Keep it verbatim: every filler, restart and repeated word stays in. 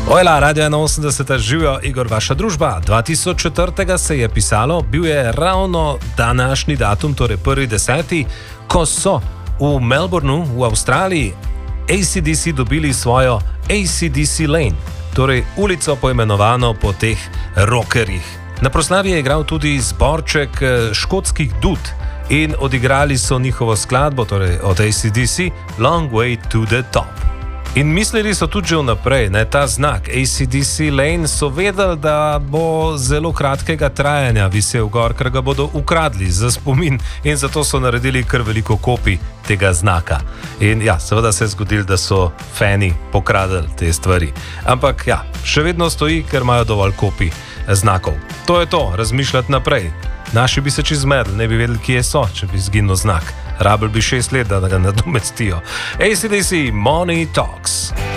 Ojla, Radio enainosemdeset, živijo, Igor, vaša družba. dva tisoč četiri se je pisalo, bil je ravno današnji datum, torej prvi deseti, ko so v Melbourneu v Avstraliji A C D C dobili svojo A C D C Lane, torej ulico poimenovano po teh rockerjih. Na proslavi je igral tudi zborček škotskih dud in odigrali so njihovo skladbo, torej od A C D C, Long Way to the Top. In mislili so tudi že vnaprej, ne, ta znak A C D C Lane so vedeli, da bo zelo kratkega trajanja visel gor, ker ga bodo ukradli za spomin, in zato so naredili kar veliko kopij tega znaka. In ja, seveda se je zgodilo, da so fani pokradili te stvari. Ampak ja, še vedno stoji, ker imajo dovolj kopij znakov. To je to, razmišljati naprej. Naši bi se čez zmedli, ne bi vedeli, kje so, če bi zginil znak. Rabili bi šest let, da ga nadomestijo. A C D C, Money Talks.